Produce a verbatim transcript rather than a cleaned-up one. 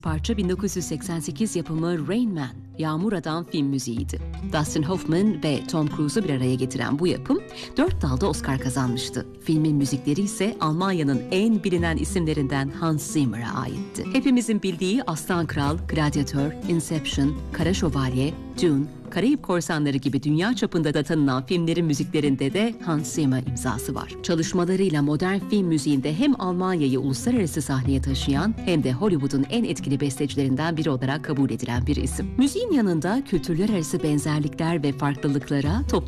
Parça bin dokuz yüz seksen sekiz yapımı Rain Man, Yağmur Adam film müziğiydi. Dustin Hoffman ve Tom Cruise'u bir araya getiren bu yapım dört dalda Oscar kazanmıştı. Filmin müzikleri ise Almanya'nın en bilinen isimlerinden Hans Zimmer'a aitti. Hepimizin bildiği Aslan Kral, Gladiator, Inception, Kara Şövalye, Dune, Karayip Korsanları gibi dünya çapında da tanınan filmlerin müziklerinde de Hans Zimmer imzası var. Çalışmalarıyla modern film müziğinde hem Almanya'yı uluslararası sahneye taşıyan hem de Hollywood'un en etkili bestecilerinden biri olarak kabul edilen bir isim. Müziğin yanında kültürler arası benzerlikler ve farklılıklara toplu